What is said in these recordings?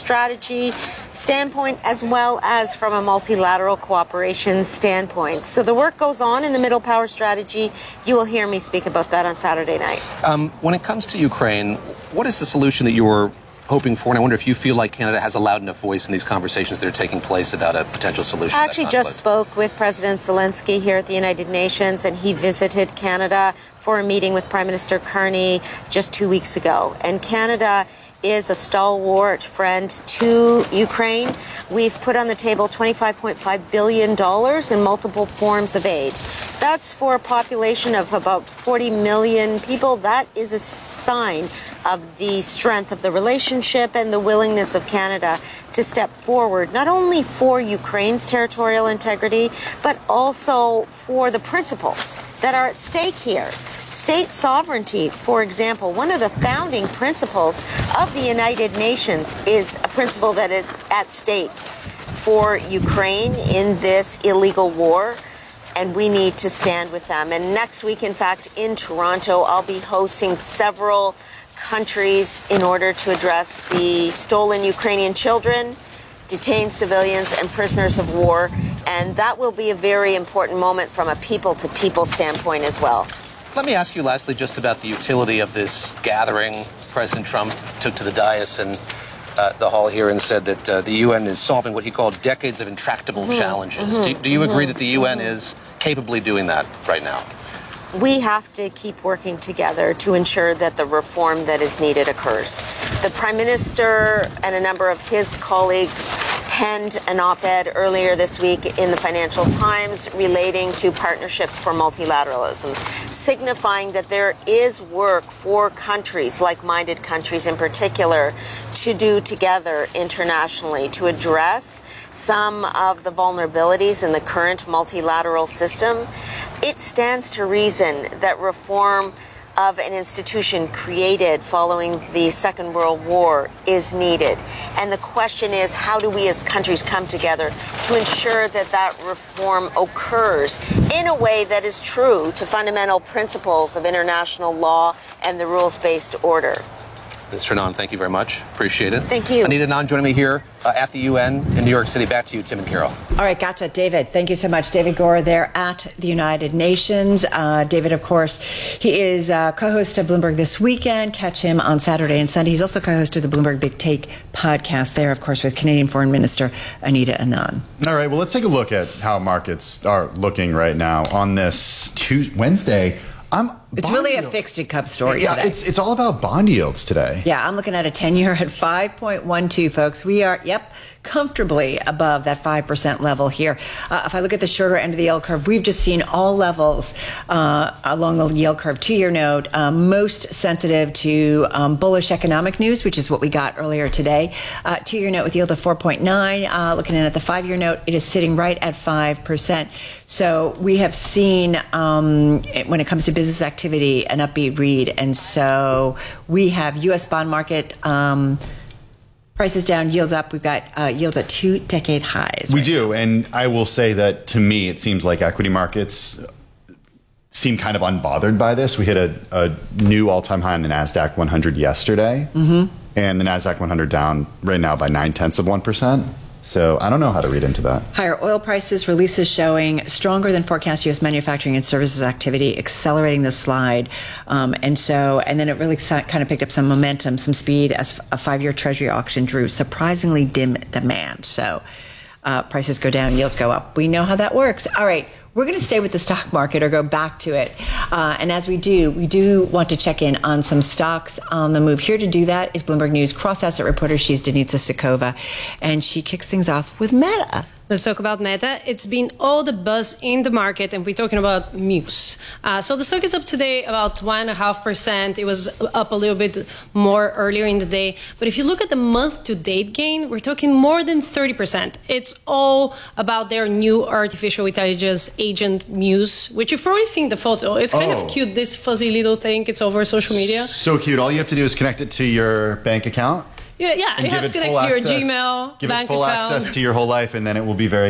strategy standpoint as well as from a multilateral cooperation standpoint. So the work goes on in the Middle Power strategy. You will hear me speak about that on Saturday night. When it comes to Ukraine, what is the solution that you're hoping for? And I wonder if you feel like Canada has a loud enough voice in these conversations that are taking place about a potential solution. I actually just spoke with President Zelensky here at the United Nations, and he visited Canada for a meeting with Prime Minister Carney just 2 weeks ago. And Canada is a stalwart friend to Ukraine. We've put on the table $25.5 billion in multiple forms of aid. That's for a population of about 40 million people. That is a sign of the strength of the relationship and the willingness of Canada to step forward, not only for Ukraine's territorial integrity, but also for the principles that are at stake here. State sovereignty, for example, one of the founding principles of the United Nations is a principle that is at stake for Ukraine in this illegal war, and we need to stand with them. And next week, in fact, in Toronto, I'll be hosting several countries in order to address the stolen Ukrainian children, detained civilians, and prisoners of war. And that will be a very important moment from a people-to-people standpoint as well. Let me ask you lastly just about the utility of this gathering. President Trump took to the dais and the hall here and said that the UN is solving what he called decades of intractable challenges. Do you agree that the UN is capably doing that right now? We have to keep working together to ensure that the reform that is needed occurs. The Prime Minister and a number of his colleagues penned an op-ed earlier this week in the Financial Times relating to partnerships for multilateralism, signifying that there is work for countries, like-minded countries in particular, to do together internationally to address some of the vulnerabilities in the current multilateral system. It stands to reason that reform of an institution created following the Second World War is needed. And the question is, how do we as countries come together to ensure that that reform occurs in a way that is true to fundamental principles of international law and the rules-based order? Mr. Anand, thank you very much. Appreciate it. Thank you. Anita Anand joining me here at the UN in New York City. Back to you, Tim and Carol. All right, gotcha. David, thank you so much. David Gore there at the United Nations. David, of course, he is co-host of Bloomberg This Weekend. Catch him on Saturday and Sunday. He's also co-host of the Bloomberg Big Take podcast there, of course, with Canadian Foreign Minister Anita Anand. All right, well, let's take a look at how markets are looking right now on this Wednesday. It's really a fixed income story today. It's all about bond yields today. Yeah, I'm looking at a 10-year at 5.12, folks. We are, comfortably above that 5% level here. If I look at the shorter end of the yield curve, we've just seen all levels along the yield curve. 2-year note, most sensitive to bullish economic news, which is what we got earlier today. 2-year note with yield of 4.9. Looking at the 5-year note, it is sitting right at 5%. So we have seen, when it comes to business activity, an upbeat read. And so we have U.S. bond market prices down, yields up. We've got yields at 2-decade highs. We do. And I will say that to me, it seems like equity markets seem kind of unbothered by this. We hit a new all-time high in the NASDAQ 100 yesterday. And the NASDAQ 100 down right now by 0.9%. So I don't know how to read into that. Higher oil prices, releases showing stronger than forecast U.S. manufacturing and services activity, accelerating the slide. And then it really kind of picked up some momentum, some speed as a 5-year Treasury auction drew surprisingly dim demand. So prices go down, yields go up. We know how that works. All right. We're going to stay with the stock market or go back to it. And as we do want to check in on some stocks on the move. Here to do that is Bloomberg News cross-asset reporter. She's Denitsa Sukova, and she kicks things off with Meta. Let's talk about Meta. It's been all the buzz in the market, and we're talking about Muse. So the stock is up today about 1.5%. It was up a little bit more earlier in the day. But if you look at the month-to-date gain, we're talking more than 30%. It's all about their new artificial intelligence agent, Muse, which you've probably seen the photo. It's kind of cute, this fuzzy little thing. It's over social media. So cute. All you have to do is connect it to your bank account. Yeah, you have to connect to your Gmail, give bank it full account. access to your whole life, and then it will be very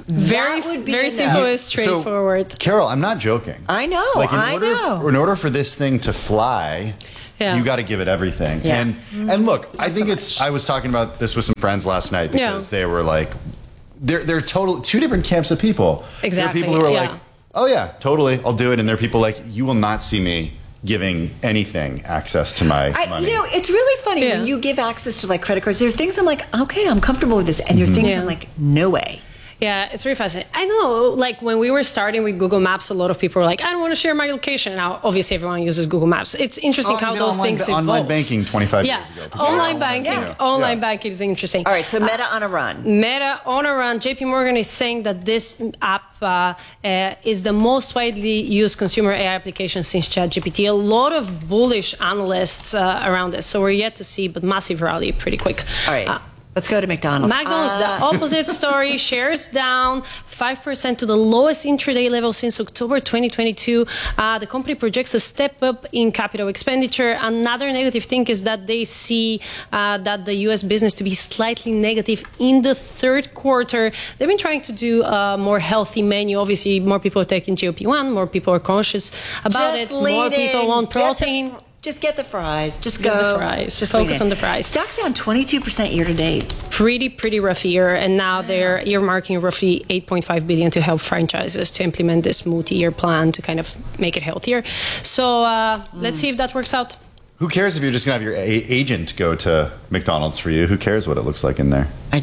simple and straightforward. So, Carol, I'm not joking. I know. In order for this thing to fly, Yeah. You got to give it everything. Yeah. And look, I think I was talking about this with some friends last night because they were like, they're total two different camps of people. Exactly. There are people who are like, oh yeah, totally, I'll do it. And there are people like, you will not see me giving anything access to my money. It's really funny when you give access to like credit cards. There are things I'm like, okay, I'm comfortable with this. And there are things I'm like, no way. Yeah, it's really fascinating. I know, like when we were starting with Google Maps, a lot of people were like, I don't want to share my location. Now, obviously, everyone uses Google Maps. It's interesting how those things evolve. Online banking 25 years ago. Online banking is interesting. All right, so Meta on a run. Meta on a run. JP Morgan is saying that this app is the most widely used consumer AI application since ChatGPT. A lot of bullish analysts around this. So we're yet to see, but massive rally pretty quick. All right. Let's go to McDonald's. McDonald's, the opposite story. Shares down 5% to the lowest intraday level since October 2022. The company projects a step up in capital expenditure. Another negative thing is that they see that the U.S. business to be slightly negative in the third quarter. They've been trying to do a more healthy menu. Obviously, more people are taking GLP-1. More people are conscious about it. More people want protein. Just get the fries. Just Get go. the fries. Just Focus on the fries. Stock's down 22% year to date. Pretty rough year, and now they're earmarking roughly $8.5 billion to help franchises to implement this multi-year plan to kind of make it healthier. So let's see if that works out. Who cares if you're just going to have your agent go to McDonald's for you? Who cares what it looks like in there? I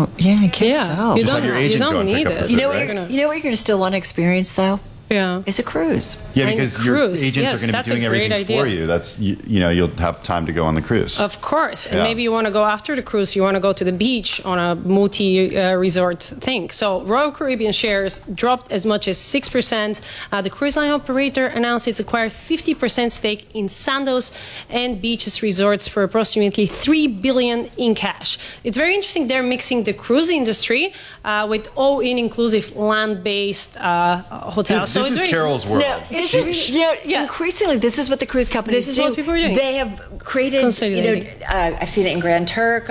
guess so. You Just have your agent go and pick up the food, You know what right? you're going to still want to experience, though? Yeah. It's a cruise. Yeah, And because your cruise. agents Yes, are going to that's be doing a great everything for idea. you. That's you'll have time to go on the cruise. Of course. And Yeah. maybe you want to go after the cruise, you want to go to the beach on a multi-resort thing. So Royal Caribbean shares dropped as much as 6%. The cruise line operator announced it's acquired 50% stake in Sandos and Beaches Resorts for approximately $3 billion in cash. It's very interesting. They're mixing the cruise industry with all-in inclusive land-based hotels. This is Carol's world. No, this is increasingly. This is what the cruise companies This is do. what people are doing. They have created. Consolidating. I've seen it in Grand Turk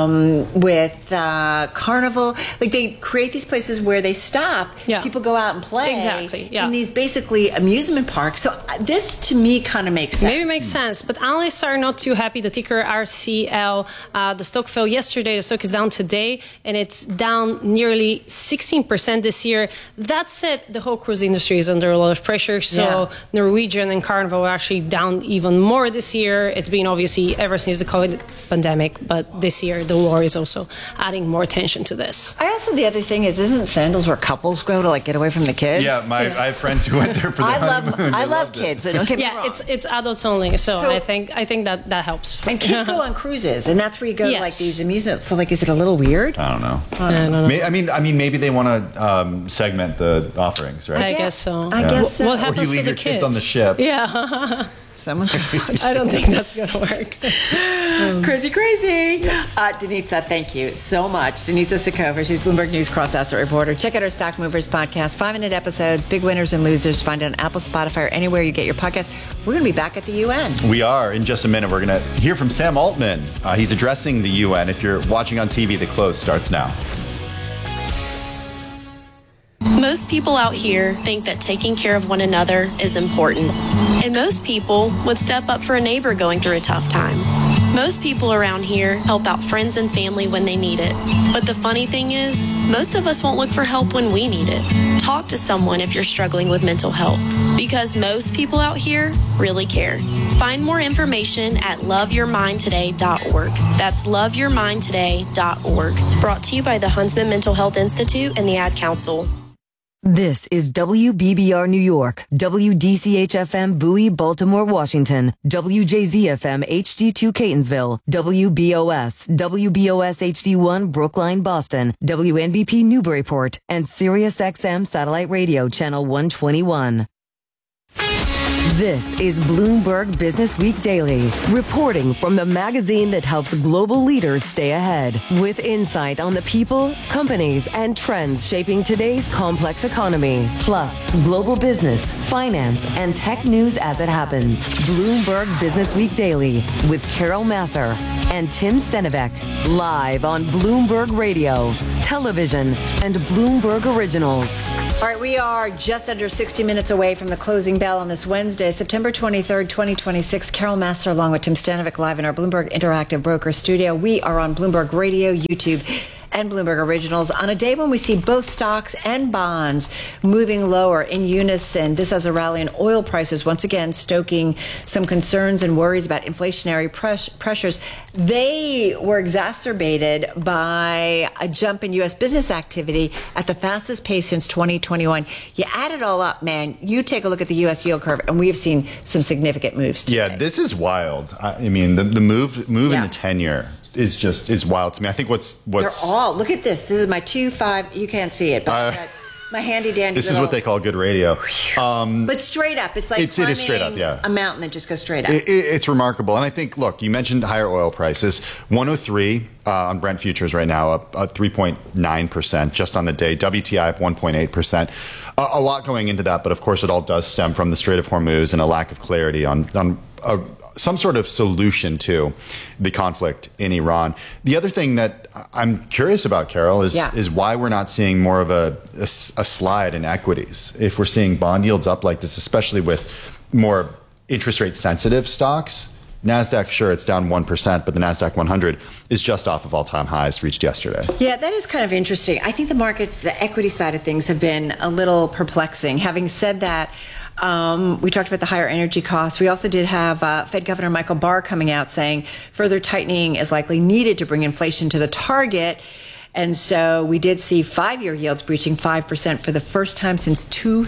with Carnival. Like they create these places where they stop. Yeah. People go out and play. Exactly, yeah. In these basically amusement parks. So this to me kind of makes sense. Maybe it makes sense, but analysts are not too happy. The ticker RCL, the stock fell yesterday. The stock is down today, and it's down nearly 16% this year. That said, the whole cruise industry is under a lot of pressure. So Norwegian and Carnival are actually down even more this year. It's been obviously ever since the COVID pandemic, but this year the war is also adding more attention to this. The other thing is, isn't Sandals where couples go to like get away from the kids? Yeah, I have friends who went there for the honeymoon. I They love loved it. kids. So don't get me wrong. it's adults only. So I think that helps. And kids go on cruises, and that's where you go to like Yes. these amusements. So, like, is it a little weird? I don't know. I don't know. I mean, maybe they want to segment the offerings, right? I guess so. I guess so. What Or you happens to leave the your kids on the ship. Yeah, Someone's I don't think that's gonna work. crazy. Denitsa, thank you so much. Denitsa Sakova, she's Bloomberg News cross-asset reporter. Check out our Stock Movers podcast, 5-minute episodes, big winners and losers. Find it on Apple, Spotify, or anywhere you get your podcast. We're going to be back at the UN. We are. In just a minute, we're going to hear from Sam Altman. He's addressing the UN. If you're watching on TV, the close starts now. Most people out here think that taking care of one another is important. And most people would step up for a neighbor going through a tough time. Most people around here help out friends and family when they need it. But the funny thing is, most of us won't look for help when we need it. Talk to someone if you're struggling with mental health, because most people out here really care. Find more information at loveyourmindtoday.org. That's loveyourmindtoday.org. Brought to you by the Huntsman Mental Health Institute and the Ad Council. This is WBBR New York, WDCH-FM Bowie, Baltimore, Washington, WJZ-FM HD2 Catonsville, WBOS, WBOS HD1 Brookline, Boston, WNBP Newburyport, and SiriusXM Satellite Radio Channel 121. This is Bloomberg Business Week Daily, reporting from the magazine that helps global leaders stay ahead, with insight on the people, companies, and trends shaping today's complex economy, plus global business, finance, and tech news as it happens. Bloomberg Business Week Daily with Carol Masser and Tim Stenevec, live on Bloomberg Radio, television, and Bloomberg Originals. All right, we are just under 60 minutes away from the closing bell on this Wednesday, September 23rd, 2026. Carol Massar along with Tim Stanovic live in our Bloomberg Interactive Broker studio. We are on Bloomberg Radio, YouTube, and Bloomberg Originals on a day when we see both stocks and bonds moving lower in unison. This as a rally in oil prices, once again stoking some concerns and worries about inflationary pressures. They were exacerbated by a jump in U.S. business activity at the fastest pace since 2021. You add it all up, man, you take a look at the U.S. yield curve, and we have seen some significant moves today. Yeah, this is wild. I mean, the move in the 10-year is wild to me. I think what's they're all, look at this. This is my 2.5. You can't see it, but I got my handy dandy. This is what they call good radio. But straight up, it's like it is straight up, yeah. A mountain that just goes straight up. It's remarkable. And I think, look, you mentioned higher oil prices. 103 on Brent futures right now, up 3.9% just on the day. WTI up 1.8%. A lot going into that, but of course it all does stem from the Strait of Hormuz and a lack of clarity on some sort of solution to the conflict in Iran. The other thing that I'm curious about, Carol, is why we're not seeing more of a slide in equities. If we're seeing bond yields up like this, especially with more interest rate sensitive stocks. NASDAQ, sure, it's down 1%, but the NASDAQ 100 is just off of all-time highs reached yesterday. Yeah, that is kind of interesting. I think the markets, the equity side of things have been a little perplexing. Having said that, we talked about the higher energy costs. We also did have Fed Governor Michael Barr coming out saying further tightening is likely needed to bring inflation to the target. And so we did see 5-year yields breaching 5% for the first time since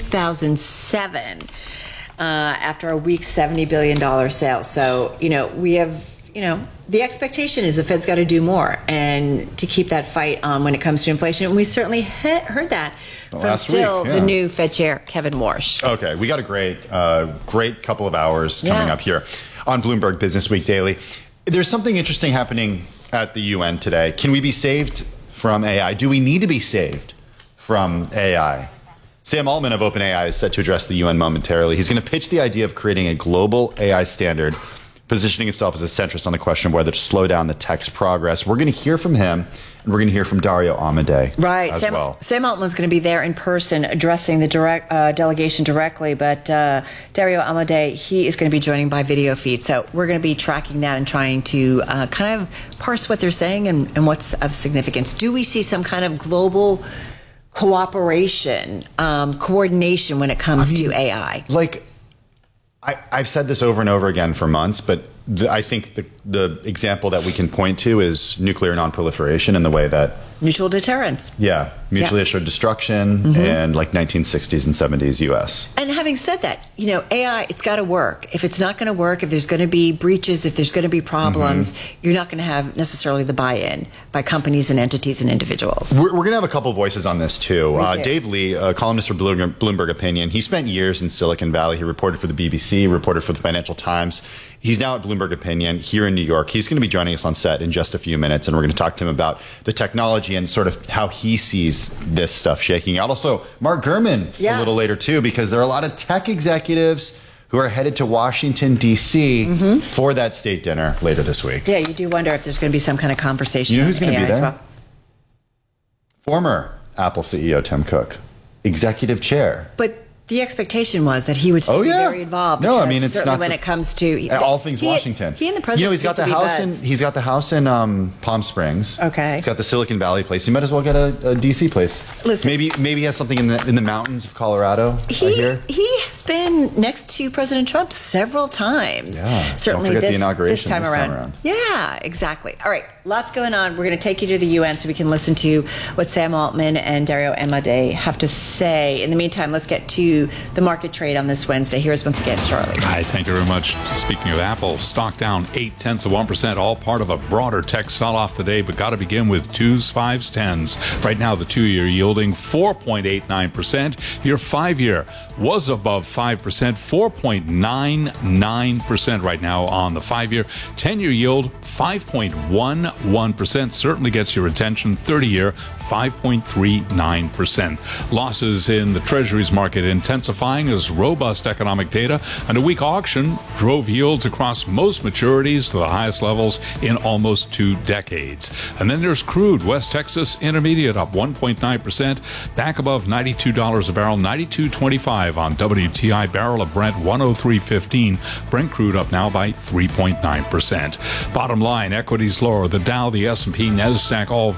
2007 after a weak $70 billion sale. So, we have, the expectation is the Fed's got to do more and to keep that fight on when it comes to inflation. And we certainly heard that from the new Fed Chair, Kevin Warsh. Okay, we got a great couple of hours coming up here on Bloomberg Business Week Daily. There's something interesting happening at the UN today. Can we be saved from AI? Do we need to be saved from AI? Sam Altman of OpenAI is set to address the UN momentarily. He's going to pitch the idea of creating a global AI standard, positioning himself as a centrist on the question of whether to slow down the tech's progress. We're going to hear from him, and we're going to hear from Dario Amodei as well. Sam Altman's going to be there in person addressing the delegation directly, but Dario Amodei, he is going to be joining by video feed. So we're going to be tracking that and trying to kind of parse what they're saying and what's of significance. Do we see some kind of global cooperation, coordination when it comes to AI? I've said this over and over again for months, but I think the example that we can point to is nuclear nonproliferation in the way that mutual deterrence. Yeah, mutually assured destruction and like 1960s and 70s U.S. And having said that, AI, it's got to work. If it's not going to work, if there's going to be breaches, if there's going to be problems, you're not going to have necessarily the buy-in by companies and entities and individuals. We're going to have a couple voices on this too. Dave Lee, a columnist for Bloomberg Opinion, he spent years in Silicon Valley. He reported for the BBC, reported for the Financial Times. He's now at Bloomberg Opinion here in New York. He's going to be joining us on set in just a few minutes, and we're going to talk to him about the technology and sort of how he sees this stuff shaking out. Also, Mark Gurman a little later too, because there are a lot of tech executives who are headed to Washington, D.C. for that state dinner later this week. Yeah, you do wonder if there's going to be some kind of conversation. You know who's going to be there? As well? Former Apple CEO Tim Cook, executive chair. But the expectation was that he would still be very involved. No, I mean, it's certainly not when it comes to all things Washington. He and the president. He's got the house in Palm Springs. Okay. He's got the Silicon Valley place. He might as well get a DC place. Listen, maybe he has something in the mountains of Colorado. He has been next to President Trump several times. Yeah. Certainly don't forget the inauguration this time around. Yeah, exactly. All right. Lots going on. We're going to take you to the UN so we can listen to what Sam Altman and Dario Amodei have to say. In the meantime, let's get to the market trade on this Wednesday. Here's once again Charlie. Hi, thank you very much. Speaking of Apple, stock down 0.8%, all part of a broader tech sell-off today, but got to begin with 2s, 5s, 10s. Right now, the 2-year yielding 4.89%. Your 5-year was above 5%, 4.99% right now on the 5-year. 10-year yield 5.1%. 1% certainly gets your attention. 30-year, 5.39%. Losses in the Treasuries market intensifying as robust economic data and a weak auction drove yields across most maturities to the highest levels in almost 2 decades. And then there's crude. West Texas Intermediate up 1.9%, back above $92 a barrel, $92.25 on WTI. Barrel of Brent 103.15. Brent crude up now by 3.9%. Bottom line, equities lower. The Dow, the S&P, NASDAQ all